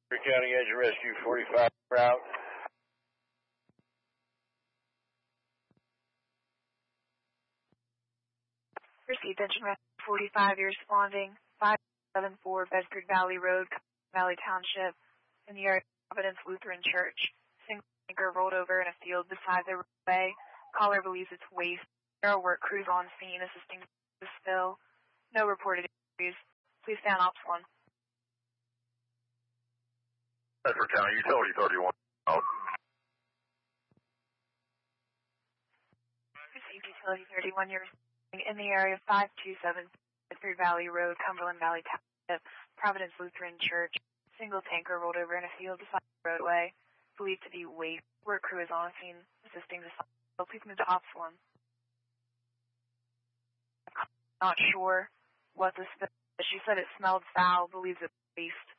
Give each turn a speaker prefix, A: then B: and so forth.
A: County Engine Rescue 45 route.
B: Received Engine Rescue 45, you're responding 574 Bedford Valley Road, Valley Township, in the area of Providence Lutheran Church. Single tanker rolled over in a field beside the roadway. Caller believes it's waste. There are work crews on scene assisting the spill. No reported injuries. Please stay on Ops 1.
C: Bedford County Utility 31 out.
B: Received Utility 31, you're in the area of 527 Bedford Valley Road, Cumberland Valley Township, Providence Lutheran Church. Single tanker rolled over in a field beside the roadway, believed to be waste. Work crew is on scene assisting the spill. Please move to Ops 1. Not sure what the spill is. She said it smelled foul, believes it's waste.